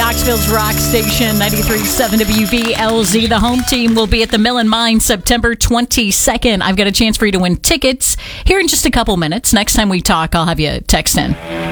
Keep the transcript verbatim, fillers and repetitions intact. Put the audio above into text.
Knoxville's rock station, ninety-three point seven W V L Z. The home team will be at the Mill and Mine September twenty-second. I've got a chance for you to win tickets here in just a couple minutes. Next time we talk, I'll have you text in.